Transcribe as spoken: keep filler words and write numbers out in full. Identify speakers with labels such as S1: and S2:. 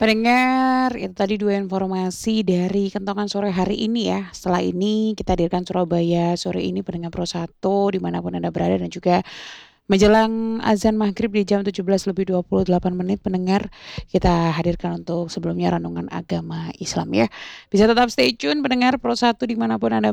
S1: Pendengar, itu tadi dua informasi dari Kentongan sore hari ini ya. Setelah ini kita hadirkan Surabaya sore ini pendengar Pro satu dimanapun Anda berada dan juga menjelang azan maghrib di jam tujuh belas lebih dua puluh delapan menit pendengar kita hadirkan untuk sebelumnya renungan agama Islam ya. Bisa tetap stay tune pendengar Pro satu dimanapun Anda